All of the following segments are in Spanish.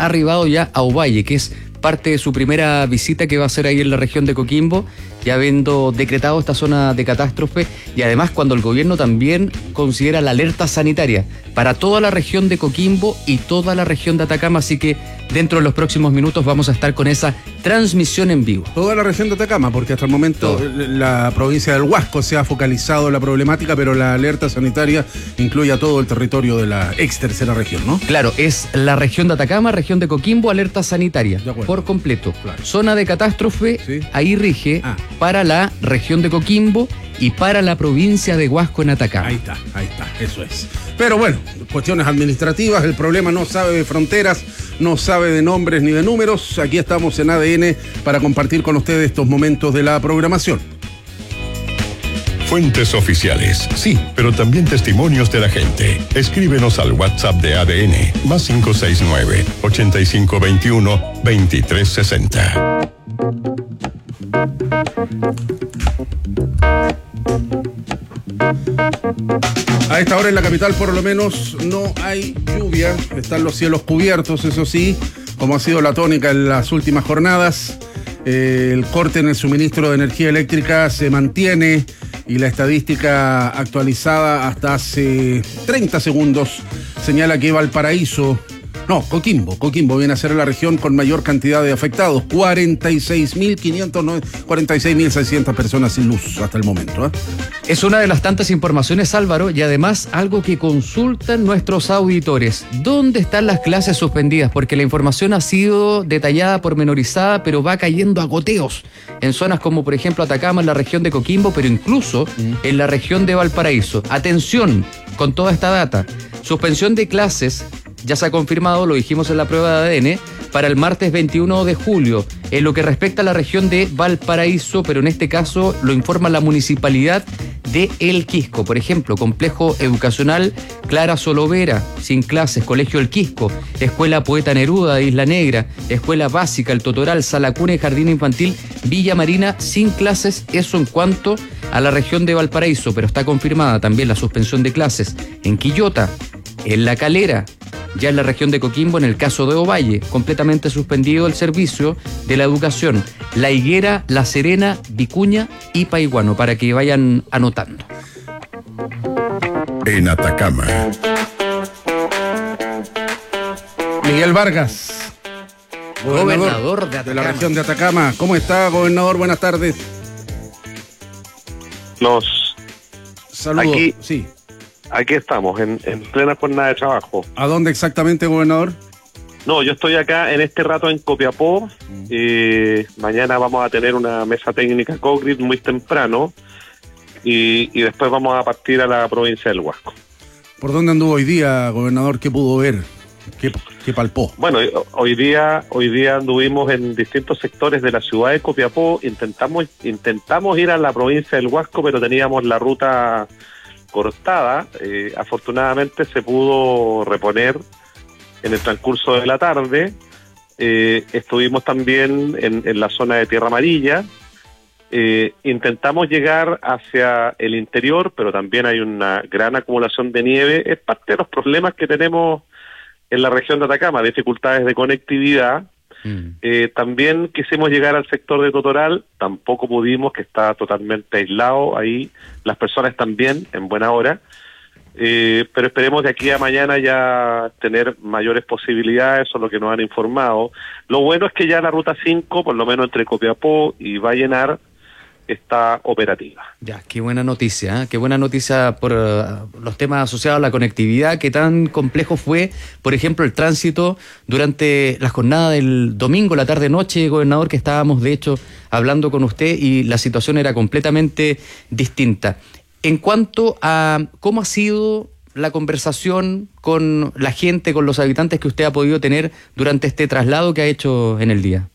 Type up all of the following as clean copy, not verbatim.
ha arribado ya a Ovalle, que es parte de su primera visita que va a hacer ahí en la región de Coquimbo, ya habiendo decretado esta zona de catástrofe, y además cuando el gobierno también considera la alerta sanitaria para toda la región de Coquimbo y toda la región de Atacama, así que dentro de los próximos minutos vamos a estar con esa transmisión en vivo. Toda la región de Atacama, porque hasta el momento la provincia del Huasco se ha focalizado la problemática, pero la alerta sanitaria incluye a todo el territorio de la ex tercera región, ¿no? Claro, es la región de Atacama, región de Coquimbo, alerta sanitaria, por completo. Claro. Zona de catástrofe, ¿sí? Ahí rige para la región de Coquimbo y para la provincia de Huasco en Atacama. Ahí está, eso es. Pero bueno, cuestiones administrativas, el problema no sabe de fronteras, no sabe de nombres ni de números. Aquí estamos en ADN para compartir con ustedes estos momentos de la programación. Fuentes oficiales, sí, pero también testimonios de la gente. Escríbenos al WhatsApp de ADN, +569 8521 2360. A esta hora en la capital por lo menos no hay lluvia, están los cielos cubiertos, eso sí, como ha sido la tónica en las últimas jornadas. El corte en el suministro de energía eléctrica se mantiene y la estadística actualizada hasta hace 30 segundos señala que Coquimbo viene a ser la región con mayor cantidad de afectados, 46.600 personas sin luz hasta el momento. Es una de las tantas informaciones, Álvaro, y además algo que consultan nuestros auditores. ¿Dónde están las clases suspendidas? Porque la información ha sido detallada, pormenorizada, pero va cayendo a goteos en zonas como, por ejemplo, Atacama, en la región de Coquimbo, pero incluso en la región de Valparaíso. Atención con toda esta data. Suspensión de clases ya se ha confirmado, lo dijimos en la prueba de ADN, para el martes 21 de julio. En lo que respecta a la región de Valparaíso, pero en este caso lo informa la municipalidad de El Quisco. Por ejemplo, complejo educacional Clara Solovera, sin clases, Colegio El Quisco, Escuela Poeta Neruda de Isla Negra, Escuela Básica El Totoral, Sala Cuna y Jardín Infantil Villa Marina, sin clases. Eso en cuanto a la región de Valparaíso, pero está confirmada también la suspensión de clases en Quillota, en La Calera, ya en la región de Coquimbo, en el caso de Ovalle, completamente suspendido el servicio de la educación. La Higuera, La Serena, Vicuña y Paiguano, para que vayan anotando. En Atacama. Miguel Vargas, gobernador de la región de Atacama. ¿Cómo está, gobernador? Buenas tardes. Saludos. Aquí, sí. Aquí estamos, en plena jornada de trabajo. ¿A dónde exactamente, gobernador? No, yo estoy acá en este rato en Copiapó. Mañana vamos a tener una mesa técnica COGRID muy temprano y después vamos a partir a la provincia del Huasco. ¿Por dónde anduvo hoy día, gobernador? ¿Qué pudo ver? ¿Qué palpó? Bueno, hoy día anduvimos en distintos sectores de la ciudad de Copiapó. Intentamos ir a la provincia del Huasco, pero teníamos la ruta cortada. Afortunadamente se pudo reponer en el transcurso de la tarde. Estuvimos también en la zona de Tierra Amarilla. Intentamos llegar hacia el interior, pero también hay una gran acumulación de nieve. Es parte de los problemas que tenemos en la región de Atacama, dificultades de conectividad. También quisimos llegar al sector de Totoral, tampoco pudimos, que está totalmente aislado ahí. Las personas están bien, en buena hora, pero esperemos de aquí a mañana ya tener mayores posibilidades, eso es lo que nos han informado. Lo bueno es que ya la ruta 5, por lo menos entre Copiapó y Vallenar, está operativa. Ya, qué buena noticia, ¿eh? Qué buena noticia por los temas asociados a la conectividad. Qué tan complejo fue, por ejemplo, el tránsito durante la jornada del domingo, la tarde-noche, gobernador, que estábamos de hecho hablando con usted y la situación era completamente distinta. En cuanto a cómo ha sido la conversación con la gente, con los habitantes que usted ha podido tener durante este traslado que ha hecho en el día.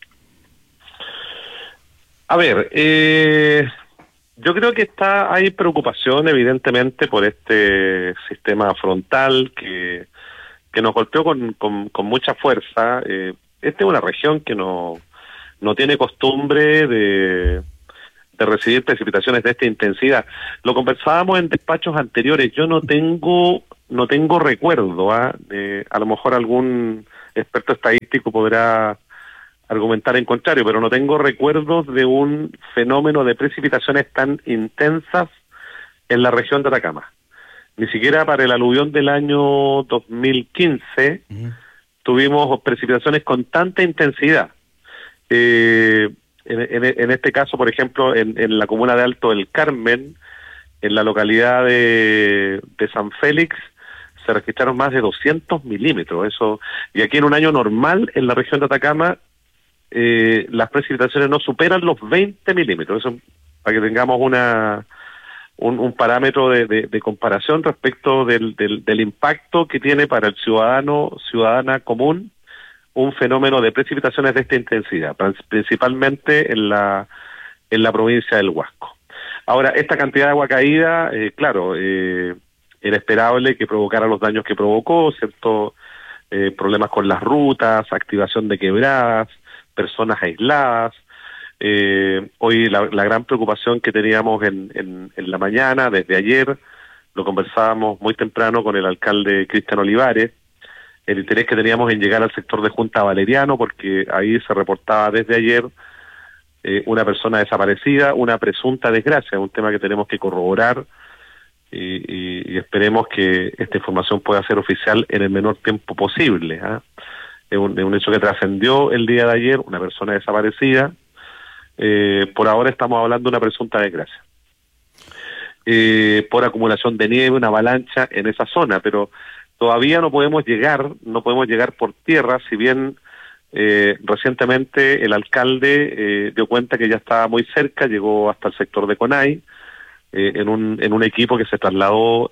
A ver, yo creo que hay preocupación evidentemente por este sistema frontal que nos golpeó con mucha fuerza. Esta es una región que no tiene costumbre de recibir precipitaciones de esta intensidad. Lo conversábamos en despachos anteriores. Yo no tengo recuerdo de a lo mejor algún experto estadístico podrá argumentar en contrario, pero no tengo recuerdos de un fenómeno de precipitaciones tan intensas en la región de Atacama. Ni siquiera para el aluvión del año 2015 tuvimos precipitaciones con tanta intensidad. En este caso, por ejemplo, en la comuna de Alto del Carmen, en la localidad de San Félix, se registraron más de 200 milímetros. Y aquí en un año normal, en la región de Atacama, las precipitaciones no superan los 20 milímetros. Eso para que tengamos un parámetro de comparación respecto del impacto que tiene para el ciudadana común un fenómeno de precipitaciones de esta intensidad, principalmente en la provincia del Huasco. Ahora, esta cantidad de agua caída, claro, era esperable que provocara los daños que provocó, ¿cierto? Problemas con las rutas, activación de quebradas, personas aisladas. Hoy la gran preocupación que teníamos en la mañana, desde ayer, lo conversábamos muy temprano con el alcalde Cristian Olivares, el interés que teníamos en llegar al sector de Junta Valeriano, porque ahí se reportaba desde ayer una persona desaparecida, una presunta desgracia, un tema que tenemos que corroborar y esperemos que esta información pueda ser oficial en el menor tiempo posible. Es un hecho que trascendió el día de ayer, una persona desaparecida. Por ahora estamos hablando de una presunta desgracia. Por acumulación de nieve, una avalancha en esa zona, pero todavía no podemos llegar por tierra, si bien recientemente el alcalde dio cuenta que ya estaba muy cerca, llegó hasta el sector de Conay, en un equipo que se trasladó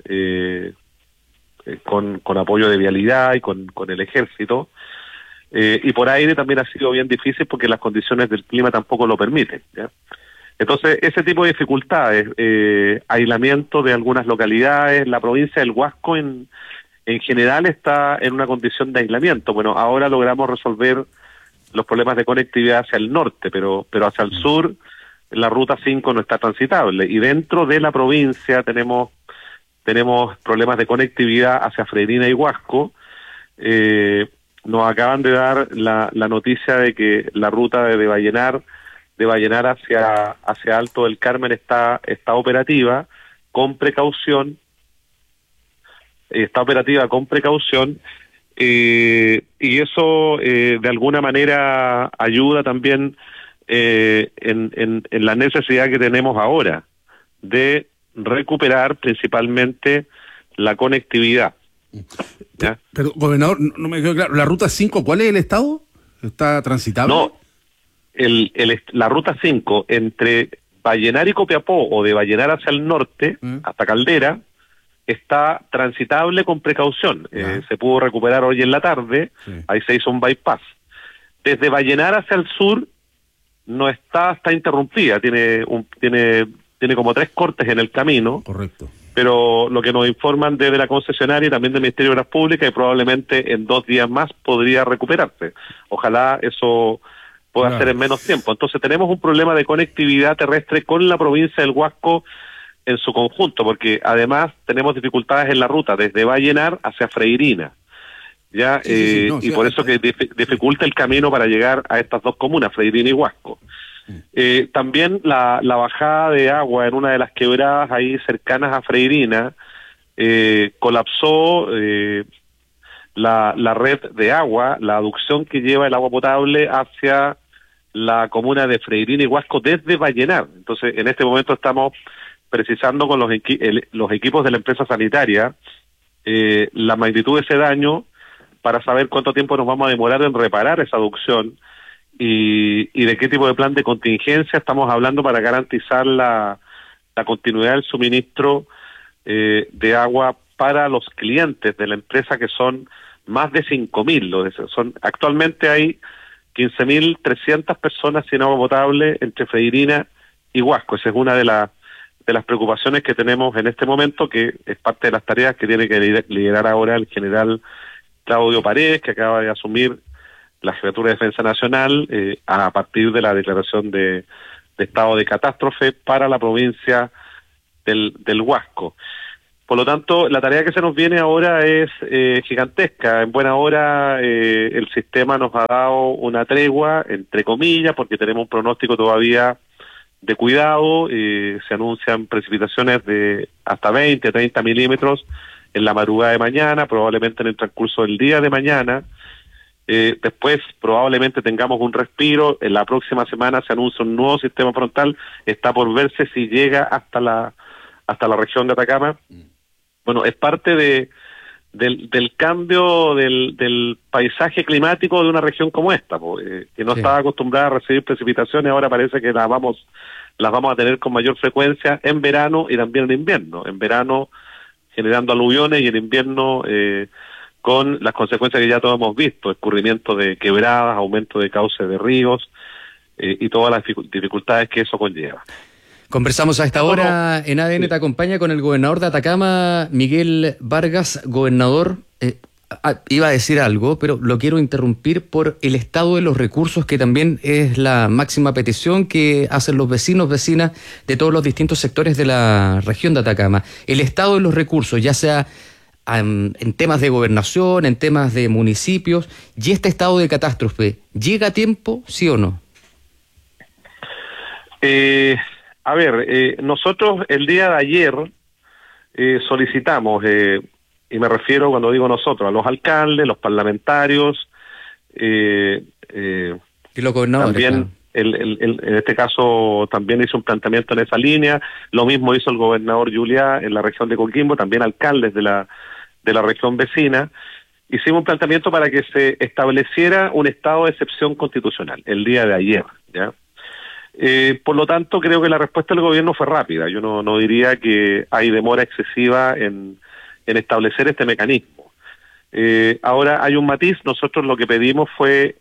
con apoyo de vialidad y con el ejército. Y por aire también ha sido bien difícil porque las condiciones del clima tampoco lo permiten, ¿ya? Entonces, ese tipo de dificultades, aislamiento de algunas localidades, la provincia del Huasco en general está en una condición de aislamiento. Bueno, ahora logramos resolver los problemas de conectividad hacia el norte, pero hacia el sur la ruta 5 no está transitable. Y dentro de la provincia tenemos problemas de conectividad hacia Freirina y Huasco. Nos acaban de dar la noticia de que la ruta de Vallenar hacia Alto del Carmen está operativa con precaución. Y eso de alguna manera ayuda también en la necesidad que tenemos ahora de recuperar principalmente la conectividad. ¿Ya? Pero, gobernador, no me quedó claro. ¿La ruta 5 cuál es el estado? ¿Está transitable? No, la ruta 5 entre Vallenar y Copiapó o de Vallenar hacia el norte, hasta Caldera, está transitable con precaución. Se pudo recuperar hoy en la tarde, ahí se hizo un bypass. Desde Vallenar hacia el sur no está interrumpida, tiene como 3 cortes en el camino. Correcto. Pero lo que nos informan desde la concesionaria y también del Ministerio de Obras Públicas, y probablemente en 2 días más podría recuperarse. Ojalá eso pueda ser en menos tiempo. Entonces tenemos un problema de conectividad terrestre con la provincia del Huasco en su conjunto, porque además tenemos dificultades en la ruta desde Vallenar hacia Freirina, ¿ya? Y por eso que dificulta el camino para llegar a estas 2 comunas, Freirina y Huasco. También la bajada de agua en una de las quebradas ahí cercanas a Freirina colapsó la red de agua, la aducción que lleva el agua potable hacia la comuna de Freirina y Huasco desde Vallenar. Entonces, en este momento estamos precisando con los equipos de la empresa sanitaria la magnitud de ese daño para saber cuánto tiempo nos vamos a demorar en reparar esa aducción y de qué tipo de plan de contingencia estamos hablando para garantizar la continuidad del suministro de agua para los clientes de la empresa, que son más de 5.000. Actualmente hay 15.300 personas sin agua potable entre Freirina y Huasco. Esa es una de las preocupaciones que tenemos en este momento, que es parte de las tareas que tiene que liderar ahora el general Claudio Paredes, que acaba de asumir la Jefatura de Defensa Nacional a partir de la declaración de estado de catástrofe para la provincia del Huasco. Por lo tanto, la tarea que se nos viene ahora es gigantesca. En buena hora el sistema nos ha dado una tregua, entre comillas, porque tenemos un pronóstico todavía de cuidado. Se anuncian precipitaciones de hasta 20, 30 milímetros en la madrugada de mañana, probablemente en el transcurso del día de mañana. Después probablemente tengamos un respiro. En la próxima semana se anuncia un nuevo sistema frontal. Está por verse si llega hasta la región de Atacama. Bueno, es parte del cambio del paisaje climático de una región como esta, que no estaba acostumbrada a recibir precipitaciones. Ahora parece que las vamos a tener con mayor frecuencia en verano y también en invierno. En verano generando aluviones y en invierno con las consecuencias que ya todos hemos visto: escurrimiento de quebradas, aumento de cauces de ríos y todas las dificultades que eso conlleva. Conversamos a esta hora en ADN Te Acompaña con el gobernador de Atacama, Miguel Vargas. Gobernador, iba a decir algo, pero lo quiero interrumpir por el estado de los recursos, que también es la máxima petición que hacen los vecinos, vecinas de todos los distintos sectores de la región de Atacama. El estado de los recursos, ya sea en temas de gobernación, en temas de municipios, y este estado de catástrofe, ¿llega a tiempo, sí o no? Nosotros el día de ayer solicitamos, y me refiero, cuando digo nosotros, a los alcaldes, los parlamentarios, y los gobernadores. También, en este caso, también hizo un planteamiento en esa línea. Lo mismo hizo el gobernador Juliá en la región de Coquimbo, también alcaldes de la región vecina. Hicimos un planteamiento para que se estableciera un estado de excepción constitucional el día de ayer, ¿ya? Por lo tanto, creo que la respuesta del gobierno fue rápida. Yo no diría que hay demora excesiva en establecer este mecanismo. Ahora hay un matiz. Nosotros lo que pedimos fue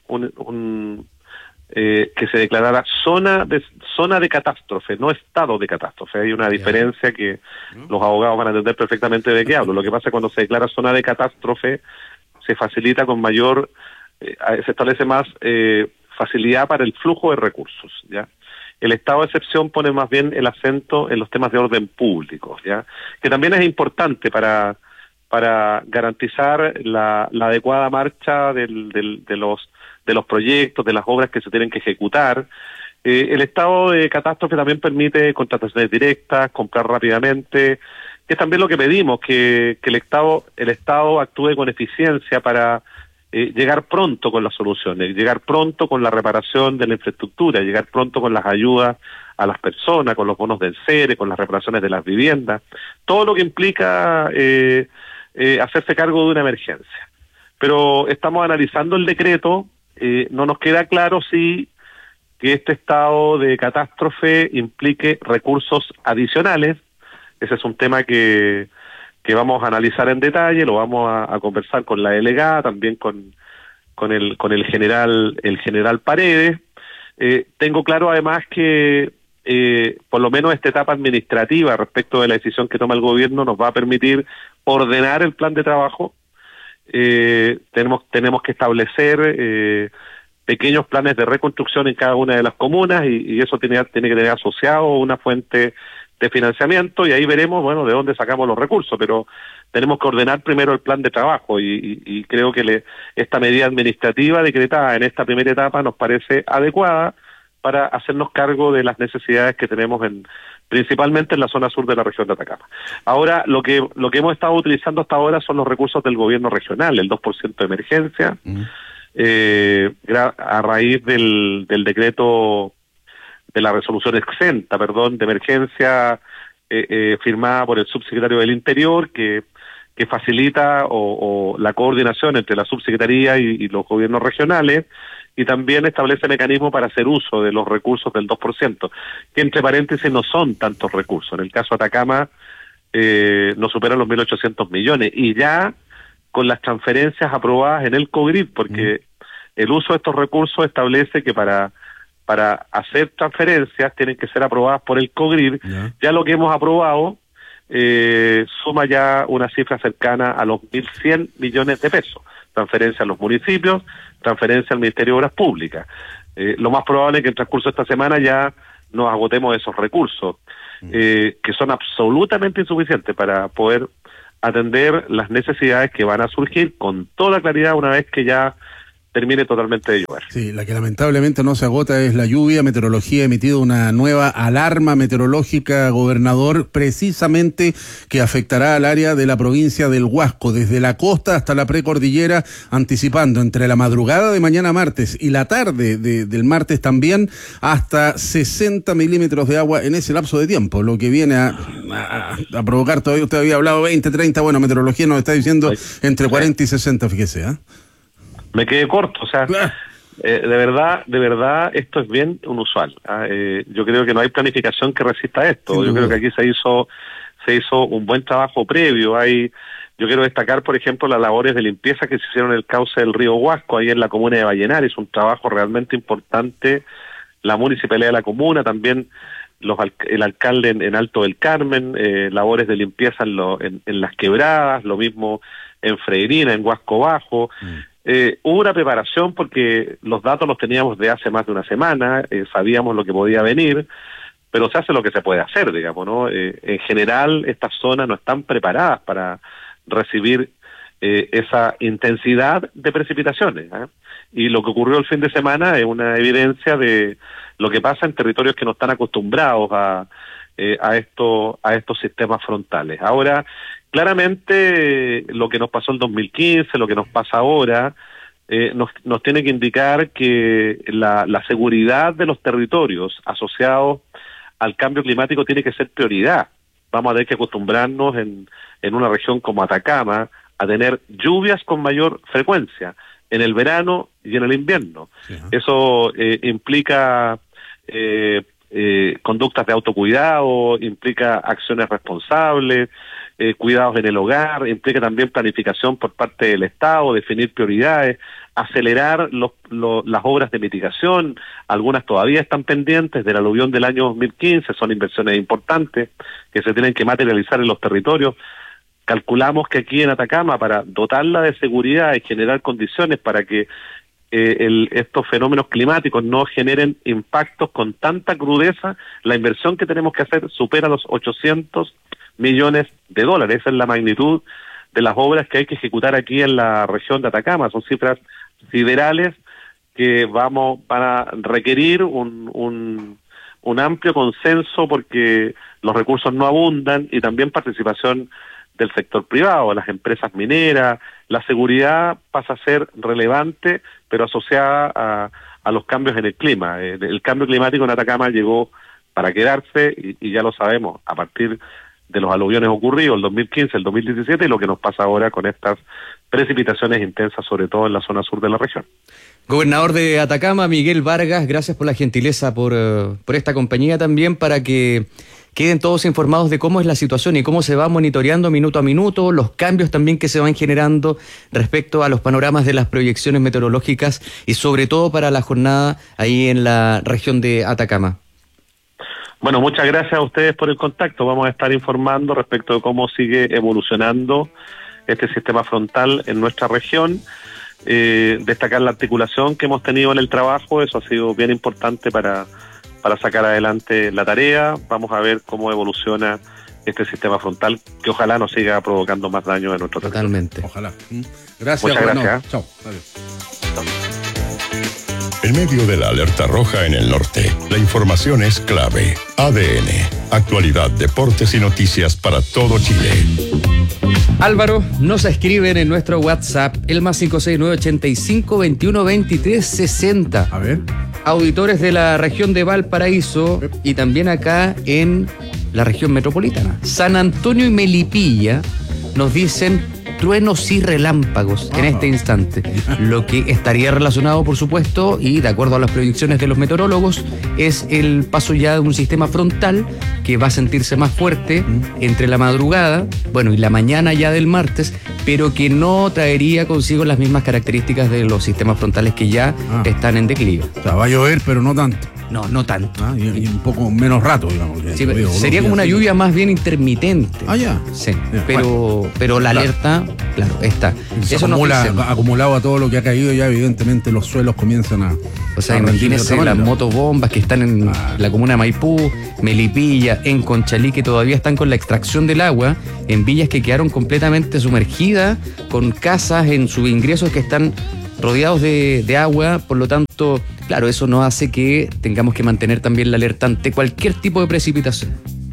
que se declarara zona de catástrofe, no estado de catástrofe. Hay una diferencia que los abogados van a entender perfectamente de qué hablo. Lo que pasa es que cuando se declara zona de catástrofe se facilita con mayor, se establece más facilidad para el flujo de recursos, ¿ya? El estado de excepción pone más bien el acento en los temas de orden público, ¿ya? Que también es importante para garantizar la adecuada marcha de los proyectos, de las obras que se tienen que ejecutar. El estado de catástrofe también permite contrataciones directas, comprar rápidamente, que es también lo que pedimos, que el Estado actúe con eficiencia para llegar pronto con las soluciones, llegar pronto con la reparación de la infraestructura, llegar pronto con las ayudas a las personas, con los bonos del CERE, con las reparaciones de las viviendas, todo lo que implica hacerse cargo de una emergencia. Pero estamos analizando el decreto, no nos queda claro si que este estado de catástrofe implique recursos adicionales. Ese es un tema que vamos a analizar en detalle, lo vamos a conversar con la delegada, también con el general Paredes. Tengo claro además que por lo menos esta etapa administrativa respecto de la decisión que toma el gobierno nos va a permitir ordenar el plan de trabajo. Tenemos que establecer pequeños planes de reconstrucción en cada una de las comunas y eso tiene que tener asociado una fuente de financiamiento, y ahí veremos, de dónde sacamos los recursos, pero tenemos que ordenar primero el plan de trabajo y creo que esta medida administrativa decretada en esta primera etapa nos parece adecuada para hacernos cargo de las necesidades que tenemos principalmente en la zona sur de la región de Atacama. Ahora, lo que hemos estado utilizando hasta ahora son los recursos del gobierno regional, el 2% de emergencia, a raíz del decreto de la resolución exenta, de emergencia firmada por el subsecretario del Interior, que facilita o la coordinación entre la subsecretaría y los gobiernos regionales, y también establece mecanismos para hacer uso de los recursos del 2%, que entre paréntesis no son tantos recursos. En el caso de Atacama no superan los 1.800 millones, y ya con las transferencias aprobadas en el COGRID, porque el uso de estos recursos establece que para hacer transferencias tienen que ser aprobadas por el COGRID. Ya lo que hemos aprobado suma ya una cifra cercana a los 1.100 millones de pesos. Transferencia a los municipios, transferencia al Ministerio de Obras Públicas. Lo más probable es que en el transcurso de esta semana ya nos agotemos esos recursos. que son absolutamente insuficientes para poder atender las necesidades que van a surgir con toda claridad una vez que ya termine totalmente de llover. Sí, la que lamentablemente no se agota es la lluvia. Meteorología ha emitido una nueva alarma meteorológica, gobernador, precisamente que afectará al área de la provincia del Huasco, desde la costa hasta la precordillera, anticipando entre la madrugada de mañana martes y la tarde del martes también hasta 60 milímetros de agua en ese lapso de tiempo, lo que viene a provocar, todavía usted había hablado 20, 30, bueno, meteorología nos está diciendo entre 40 y 60, fíjese, ¿eh? Me quedé corto, o sea, de verdad, esto es bien inusual. Yo creo que no hay planificación que resista esto. Yo creo que aquí se hizo un buen trabajo previo. Yo quiero destacar, por ejemplo, las labores de limpieza que se hicieron en el cauce del río Huasco, ahí en la comuna de Vallenar. Es un trabajo realmente importante. La municipalidad de la comuna, también el alcalde en Alto del Carmen, labores de limpieza en las quebradas, lo mismo en Freirina, en Huasco Bajo. Hubo una preparación porque los datos los teníamos de hace más de una semana, sabíamos lo que podía venir, pero se hace lo que se puede hacer, digamos, ¿no? En general, estas zonas no están preparadas para recibir esa intensidad de precipitaciones, ¿eh? Y lo que ocurrió el fin de semana es una evidencia de lo que pasa en territorios que no están acostumbrados a estos sistemas frontales. Ahora, claramente lo que nos pasó en 2015, lo que nos pasa ahora, nos tiene que indicar que la seguridad de los territorios asociados al cambio climático tiene que ser prioridad. Vamos a tener que acostumbrarnos en una región como Atacama a tener lluvias con mayor frecuencia en el verano y en el invierno. Sí. Eso implica conductas de autocuidado, implica acciones responsables, cuidados en el hogar, implica también planificación por parte del Estado, definir prioridades, acelerar las obras de mitigación. Algunas todavía están pendientes del aluvión del año 2015, son inversiones importantes que se tienen que materializar en los territorios. Calculamos que aquí en Atacama, para dotarla de seguridad y generar condiciones para que estos fenómenos climáticos no generen impactos con tanta crudeza, la inversión que tenemos que hacer supera los 800 millones de dólares. Esa es la magnitud de las obras que hay que ejecutar aquí en la región de Atacama. Son cifras siderales que van a requerir un amplio consenso porque los recursos no abundan y también participación del sector privado, las empresas mineras. La seguridad pasa a ser relevante, pero asociada a los cambios en el clima. El cambio climático en Atacama llegó para quedarse y ya lo sabemos a partir de los aluviones ocurridos el 2015, el 2017 y lo que nos pasa ahora con estas precipitaciones intensas, sobre todo en la zona sur de la región. Gobernador de Atacama, Miguel Vargas, gracias por la gentileza, por esta compañía también, para que queden todos informados de cómo es la situación y cómo se va monitoreando minuto a minuto, los cambios también que se van generando respecto a los panoramas de las proyecciones meteorológicas y sobre todo para la jornada ahí en la región de Atacama. Bueno, muchas gracias a ustedes por el contacto. Vamos a estar informando respecto de cómo sigue evolucionando este sistema frontal en nuestra región. Destacar la articulación que hemos tenido en el trabajo, eso ha sido bien importante para sacar adelante la tarea. Vamos a ver cómo evoluciona este sistema frontal, que ojalá no siga provocando más daño en nuestro territorio. Totalmente. Ojalá. Gracias. Muchas gracias. Chao. Adiós. En medio de la alerta roja en el norte, la información es clave. ADN, actualidad, deportes y noticias para todo Chile. Álvaro, nos escriben en nuestro WhatsApp, el más 569-8521-2360. A ver. Auditores de la región de Valparaíso y también acá en la región metropolitana. San Antonio y Melipilla nos dicen truenos y relámpagos en este instante. Lo que estaría relacionado, por supuesto, y de acuerdo a las proyecciones de los meteorólogos, es el paso ya de un sistema frontal que va a sentirse más fuerte entre la madrugada, bueno, y la mañana ya del martes, pero que no traería consigo las mismas características de los sistemas frontales que ya están en declive. O sea, va a llover, pero no tanto. No tanto. Y un poco menos rato, digamos. Sí, sería como una lluvia más bien intermitente. Ya. Sí, pero la alerta, claro, está. Eso acumulado a todo lo que ha caído, ya evidentemente los suelos comienzan a... O sea, imagínense las motobombas que están en la comuna de Maipú, Melipilla, en Conchalí, que todavía están con la extracción del agua, en villas que quedaron completamente sumergidas, con casas en subingresos que están rodeados de agua. Por lo tanto, claro, eso nos hace que tengamos que mantener también la alerta ante cualquier tipo de precipitación.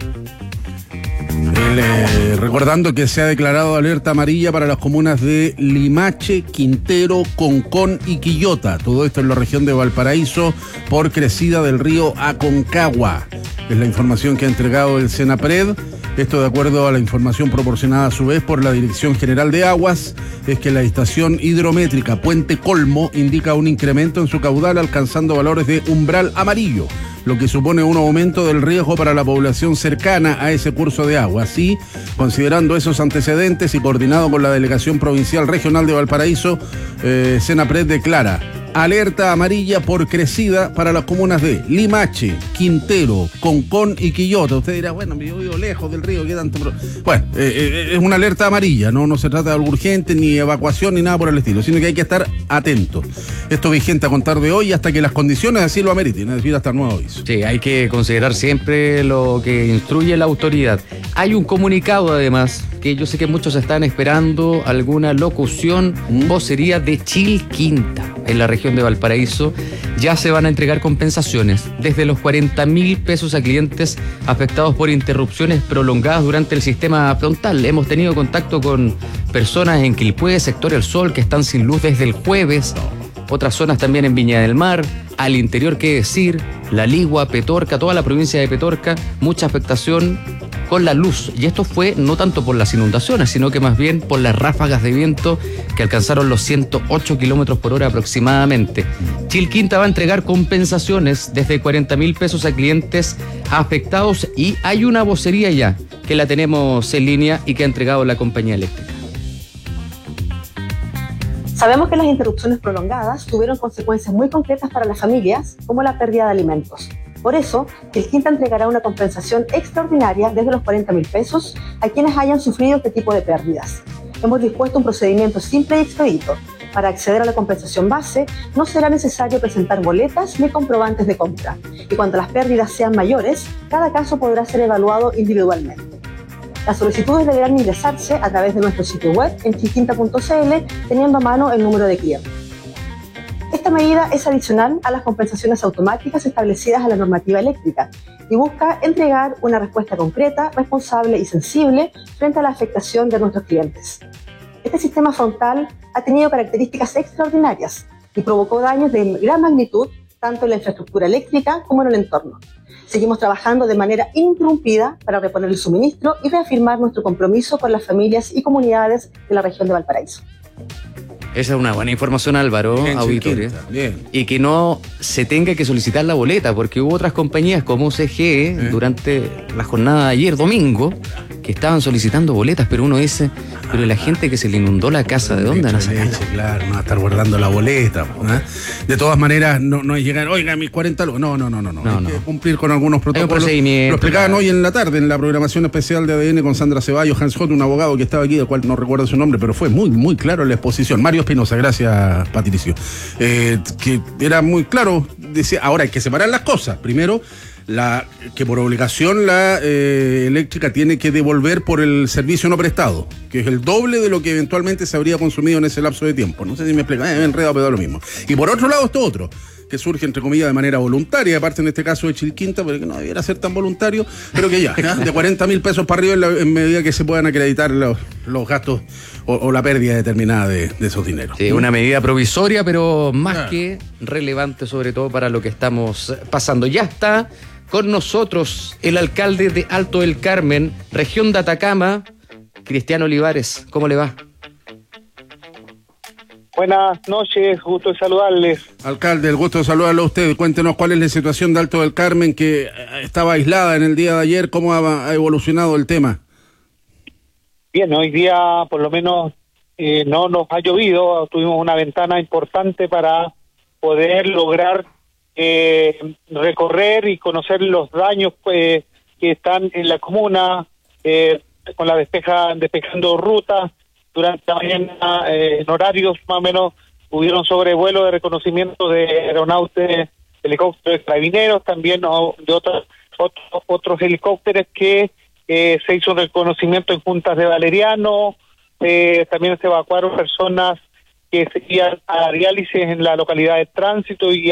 Recordando que se ha declarado alerta amarilla para las comunas de Limache, Quintero, Concón y Quillota. Todo esto en la región de Valparaíso por crecida del río Aconcagua. Es la información que ha entregado el Senapred. Esto de acuerdo a la información proporcionada a su vez por la Dirección General de Aguas, es que la estación hidrométrica Puente Colmo indica un incremento en su caudal alcanzando valores de umbral amarillo, lo que supone un aumento del riesgo para la población cercana a ese curso de agua. Así, considerando esos antecedentes y coordinado con la Delegación Provincial Regional de Valparaíso, Senapred declara alerta amarilla por crecida para las comunas de Limache, Quintero, Concón y Quillota. Usted dirá, bueno, yo vivo lejos del río, ¿qué tanto? Bueno, es una alerta amarilla, no se trata de algo urgente, ni evacuación, ni nada por el estilo, sino que hay que estar atentos. Esto vigente a contar de hoy hasta que las condiciones así lo ameriten, es decir, hasta nuevo aviso. Sí, hay que considerar siempre lo que instruye la autoridad. Hay un comunicado, además, que yo sé que muchos están esperando alguna locución, vocería de Chilquinta, en la región de Valparaíso. Ya se van a entregar compensaciones desde los 40.000 pesos a clientes afectados por interrupciones prolongadas durante el sistema frontal. Hemos tenido contacto con personas en Quilpué, sector El Sol, que están sin luz desde el jueves. Otras zonas también en Viña del Mar, al interior, qué decir, La Ligua, Petorca, toda la provincia de Petorca, mucha afectación con la luz. Y esto fue no tanto por las inundaciones, sino que más bien por las ráfagas de viento que alcanzaron los 108 kilómetros por hora aproximadamente. Chilquinta va a entregar compensaciones desde 40.000 pesos a clientes afectados y hay una vocería ya que la tenemos en línea y que ha entregado la compañía eléctrica. Sabemos que las interrupciones prolongadas tuvieron consecuencias muy concretas para las familias, como la pérdida de alimentos. Por eso, Chilquinta entregará una compensación extraordinaria desde los 40.000 pesos a quienes hayan sufrido este tipo de pérdidas. Hemos dispuesto un procedimiento simple y expedito. Para acceder a la compensación base, no será necesario presentar boletas ni comprobantes de compra. Y cuando las pérdidas sean mayores, cada caso podrá ser evaluado individualmente. Las solicitudes deberán ingresarse a través de nuestro sitio web en chilquinta.cl, teniendo a mano el número de cliente. Esta medida es adicional a las compensaciones automáticas establecidas en la normativa eléctrica y busca entregar una respuesta concreta, responsable y sensible frente a la afectación de nuestros clientes. Este sistema frontal ha tenido características extraordinarias y provocó daños de gran magnitud tanto en la infraestructura eléctrica como en el entorno. Seguimos trabajando de manera ininterrumpida para reponer el suministro y reafirmar nuestro compromiso con las familias y comunidades de la región de Valparaíso. Esa es una buena información, Álvaro, auditorio. Y que no se tenga que solicitar la boleta, porque hubo otras compañías como UCG durante la jornada de ayer, domingo, que estaban solicitando boletas, pero uno dice, pero la gente que se le inundó la casa, ¿de dónde van a sacar? Claro, no va a estar guardando la boleta. De todas maneras, no es llegar, oiga, mis 40 lucas. No. Hay que cumplir con algunos protocolos. Lo explicaban hoy en la tarde en la programación especial de ADN con Sandra Ceballos, Hans Hot, un abogado que estaba aquí, del cual no recuerdo su nombre, pero fue muy, muy claro en la exposición. Mario Espinosa, gracias, Patricio. Que era muy claro, decía, ahora hay que separar las cosas. Primero, que por obligación la eléctrica tiene que devolver por el servicio no prestado, que es el doble de lo que eventualmente se habría consumido en ese lapso de tiempo. No sé si me explica, me he enredado, pero da lo mismo. Y por otro lado, esto otro, que surge, entre comillas, de manera voluntaria, aparte en este caso de Chilquinta, pero que no debiera ser tan voluntario, pero que ya de 40.000 pesos para arriba en medida que se puedan acreditar los gastos o la pérdida determinada de esos dineros. Sí, una medida provisoria, pero más que relevante, sobre todo para lo que estamos pasando. Ya está con nosotros el alcalde de Alto del Carmen, región de Atacama, Cristiano Olivares. ¿Cómo le va? Buenas noches, gusto de saludarles. Alcalde, el gusto de saludarlo a usted. Cuéntenos cuál es la situación de Alto del Carmen, que estaba aislada en el día de ayer. ¿Cómo ha evolucionado el tema? Bien, hoy día por lo menos no nos ha llovido. Tuvimos una ventana importante para poder lograr recorrer y conocer los daños que están en la comuna, con la despejando rutas. Durante la mañana, en horarios más o menos, hubieron sobrevuelo de reconocimiento de aeronautas, helicópteros de carabineros, también de otros helicópteros que se hizo reconocimiento en Juntas de Valeriano. También se evacuaron personas que seguían a diálisis en la localidad de Tránsito y